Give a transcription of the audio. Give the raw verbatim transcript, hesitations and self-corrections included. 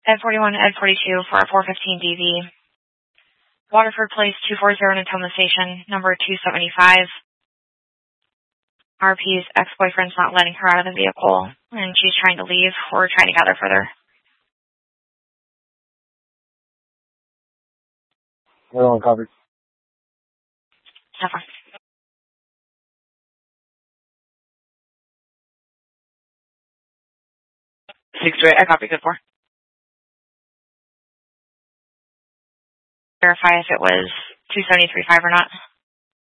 Ed forty-one, Ed forty-two for a four fifteen D V. Waterford Place, two forty Natoma Station, number two seventy-five. R P's ex-boyfriend's not letting her out of the vehicle, and she's trying to leave. We're trying to gather further. We're on coverage. Have fun. six two eight, I copy, good for. Verify if it was two seventy-three point five or not.